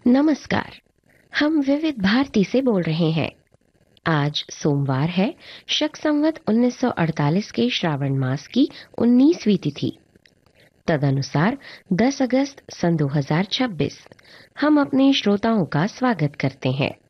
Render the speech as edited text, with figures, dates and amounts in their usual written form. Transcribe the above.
नमस्कार। हम विविध भारती से बोल रहे हैं। आज सोमवार है, शक संवत 1948 के श्रावण मास की 19वीं तिथि। तदनुसार 10 अगस्त सन 2026 हम अपने श्रोताओं का स्वागत करते हैं।